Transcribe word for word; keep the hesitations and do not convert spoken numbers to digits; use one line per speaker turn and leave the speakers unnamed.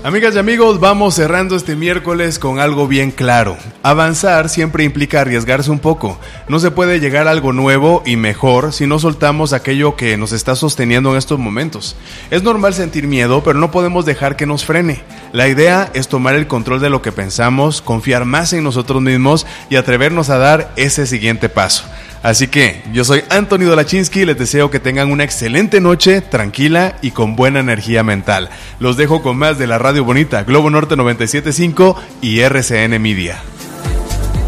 Amigas y amigos, vamos cerrando este miércoles con algo bien claro. Avanzar siempre implica arriesgarse un poco. No se puede llegar a algo nuevo y mejor si no soltamos aquello que nos está sosteniendo en estos momentos. Es normal sentir miedo, pero no podemos dejar que nos frene. La idea es tomar el control de lo que pensamos, confiar más en nosotros mismos y atrevernos a dar ese siguiente paso. Así que, yo soy Anthony Dolachinsky y les deseo que tengan una excelente noche, tranquila y con buena energía mental. Los dejo con más de la Radio Bonita, Globo Norte noventa y siete punto cinco y R C N Media.